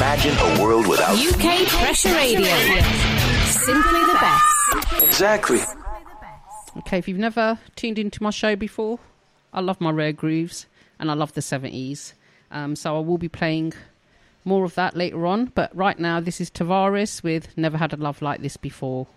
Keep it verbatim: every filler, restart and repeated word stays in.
Imagine a world without U K Pressure Radio. Simply the best. Exactly. Okay, if you've never tuned into my show before, I love my rare grooves and I love the seventies. Um, so I will be playing more of that later on. But right now, this is Tavares with Never Had a Love Like This Before.